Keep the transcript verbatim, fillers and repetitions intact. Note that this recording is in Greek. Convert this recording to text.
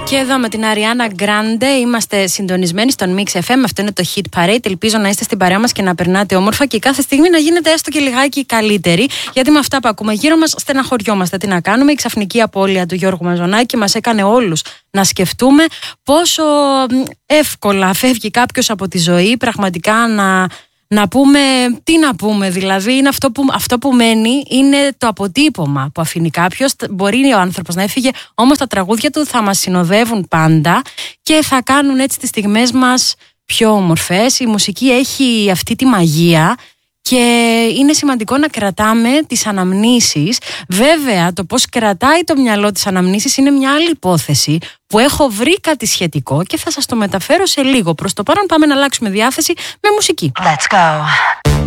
Και εδώ με την Αριάννα Γκράντε είμαστε συντονισμένοι στον Mix εφ εμ. Αυτό είναι το Hit Parade. Ελπίζω να είστε στην παρέα μας και να περνάτε όμορφα και κάθε στιγμή να γίνετε έστω και λιγάκι καλύτεροι. Γιατί με αυτά που ακούμε γύρω μας στεναχωριόμαστε. Τι να κάνουμε. Η ξαφνική απώλεια του Γιώργου Μαζονάκη μας έκανε όλους να σκεφτούμε πόσο εύκολα φεύγει κάποιος από τη ζωή. Πραγματικά να. Να πούμε, τι να πούμε δηλαδή, είναι αυτό που, αυτό που μένει είναι το αποτύπωμα που αφήνει κάποιος. Μπορεί ο άνθρωπος να έφυγε, όμως τα τραγούδια του θα μας συνοδεύουν πάντα και θα κάνουν έτσι τις στιγμές μας πιο όμορφες. Η μουσική έχει αυτή τη μαγεία και είναι σημαντικό να κρατάμε τις αναμνήσεις. Βέβαια, το πώς κρατάει το μυαλό τις αναμνήσεις είναι μια άλλη υπόθεση που έχω βρει κάτι σχετικό και θα σας το μεταφέρω σε λίγο. Προς το παρόν πάμε να αλλάξουμε διάθεση με μουσική. Let's go.